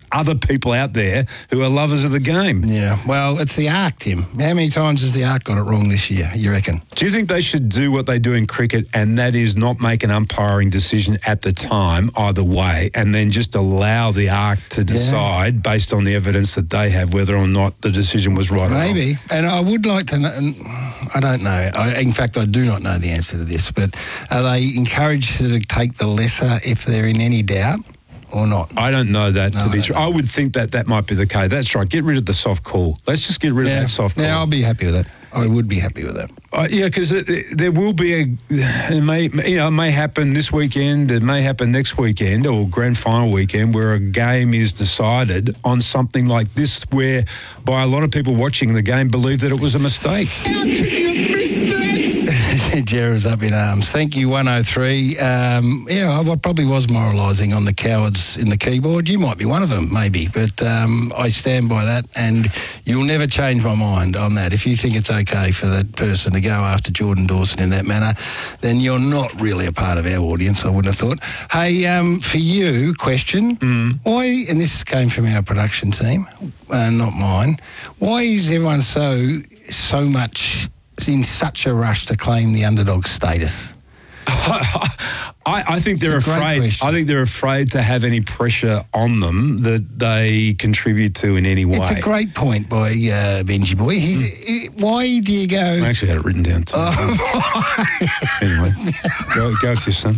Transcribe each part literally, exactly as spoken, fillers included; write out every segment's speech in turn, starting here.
other people out there who are lovers of the game. Yeah, well, it's the Arc, Tim. How many times has the Arc got it wrong this year, you reckon? Do you think they should do what they do in cricket, and that is not make an umpiring decision at the time either way, and then just allow the Arc to decide yeah. based on the evidence that they have whether or not the decision was right Maybe. or wrong? And I would like to know, I don't know, I, in fact I do not know the answer to this, but are they encouraged to take the lesser if they're in any doubt or not? I don't know that no, to be true. I would think that that might be the case. That's right. Get rid of the soft call. Let's just get rid yeah. of that soft call. Yeah, I'll be happy with that. I would be happy with that. Uh, yeah, because there will be a, it may, you know, it may happen this weekend, it may happen next weekend or grand final weekend where a game is decided on something like this, where by a lot of people watching the game believe that it was a mistake. How can you miss that? Jared's up in arms. Thank you, one oh three. Um, yeah, I probably was moralising on the cowards in the keyboard. You might be one of them, maybe, but um, I stand by that, and you'll never change my mind on that. If you think it's okay for that person to go after Jordan Dawson in that manner, then you're not really a part of our audience, I wouldn't have thought. Hey, um, for you, question, mm. why, and this came from our production team, uh, not mine, why is everyone so, so much in such a rush to claim the underdog status? I, I think they're It's a great afraid. question. I think they're afraid to have any pressure on them that they contribute to in any way. It's a great point by uh, Benji Boy. He's, he, why do you go? I actually had it written down too. Oh. Anyway, go, go with your son.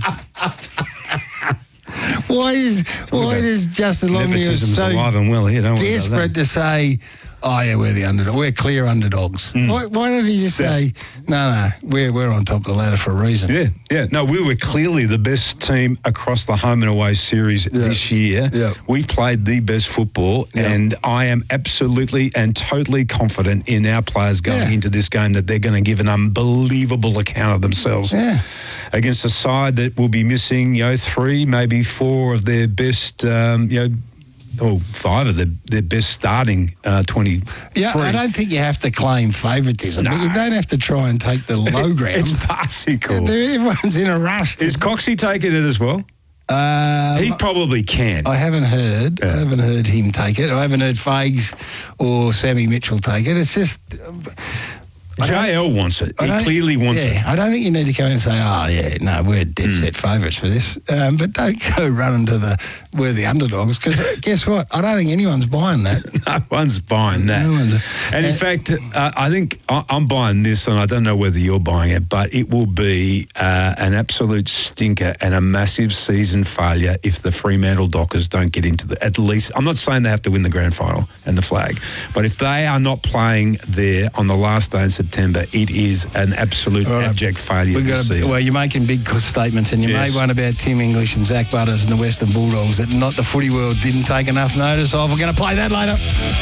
Why is why does Justin Longmuir Nepotism's so alive and well here? Don't worry about desperate that. to say, oh yeah, we're the underdog, we're clear underdogs? Mm. Why, why don't he just say, no, no, we're we're on top of the ladder for a reason? Yeah, yeah. No, we were clearly the best team across the home and away series Yeah. this year. Yeah. We played the best football, Yeah. and I am absolutely and totally confident in our players going Yeah. into this game that they're going to give an unbelievable account of themselves Yeah. against a side that will be missing, you know, three, maybe four of their best, um, you know, or five of their, their best starting uh, twenty. Yeah, I don't think you have to claim favouritism, No. but you don't have to try and take the low ground. It's farcical. They're- Everyone's in a rush. to- Is Coxie taking it as well? Um, He probably can. I haven't heard. Yeah. I haven't heard him take it. I haven't heard Fags or Sammy Mitchell take it. It's just. I don't- J L wants it. I He don't- clearly wants yeah, it. I don't think you need to come in and say, oh, yeah, no, we're dead set favourites for this. Um, but don't go running to the, we're the underdogs, because guess what? I don't think anyone's buying that. No one's buying that. No one's- and in uh, fact, uh, I think I, I'm buying this, and I don't know whether you're buying it, but it will be uh, an absolute stinker and a massive season failure if the Fremantle Dockers don't get into the, at least, I'm not saying they have to win the grand final and the flag, but if they are not playing there on the last day in September, it is an absolute All right. abject failure We've this got a, season. well, you're making big statements, and you Yes. made one about Tim English and Zach Butters and the Western Bulldogs that not the footy world didn't take enough notice of. We're going to play that later.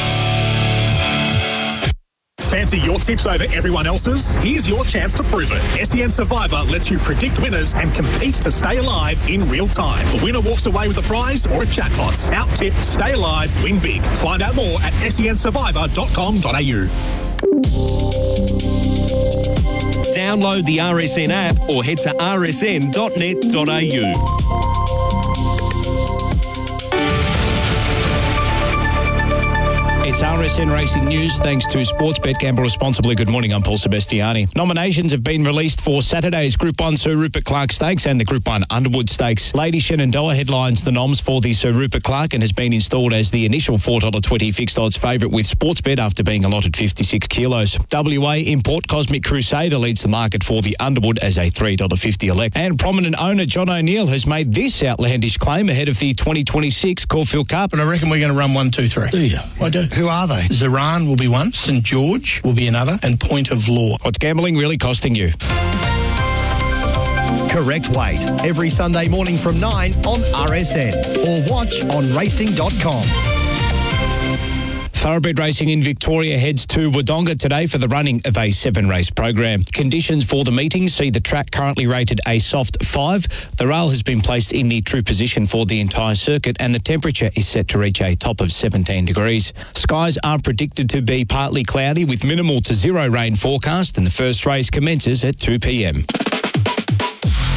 Fancy your tips over everyone else's? Here's your chance to prove it. S E N Survivor lets you predict winners and compete to stay alive in real time. The winner walks away with a prize or a jackpot. Out tip, stay alive, win big. Find out more at S E N survivor dot com dot a u. Download the R S N app or head to r s n dot net dot a u. It's R S N Racing News, thanks to Sportsbet. Gamble responsibly. Good morning, I'm Paul Sebastiani. Nominations have been released for Saturday's Group one Sir Rupert Clarke Stakes and the Group one Underwood Stakes. Lady Shenandoah headlines the noms for the Sir Rupert Clarke and has been installed as the initial four dollars twenty fixed odds favourite with Sportsbet after being allotted fifty-six kilos. W A import Cosmic Crusader leads the market for the Underwood as a three dollars fifty elect. And prominent owner John O'Neill has made this outlandish claim ahead of the twenty twenty-six Caulfield Cup. But I reckon we're going to run one, two, three. Do you? I do. Who are they? Zaran will be one, St George will be another, and Point of Law. What's gambling really costing you? Correct weight. Every Sunday morning from nine on R S N or watch on racing dot com. Thoroughbred Racing in Victoria heads to Wodonga today for the running of a seven-race program. Conditions for the meeting see the track currently rated a soft five. The rail has been placed in the true position for the entire circuit and the temperature is set to reach a top of seventeen degrees. Skies are predicted to be partly cloudy with minimal to zero rain forecast, and the first race commences at two p m.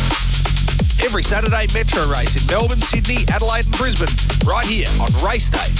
Every Saturday Metro race in Melbourne, Sydney, Adelaide and Brisbane, right here on Race Day